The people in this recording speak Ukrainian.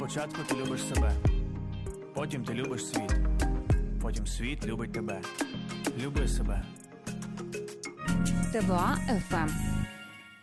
Спочатку ти любиш себе, потім ти любиш світ, потім світ любить тебе. Люби себе. ТВА ФМ.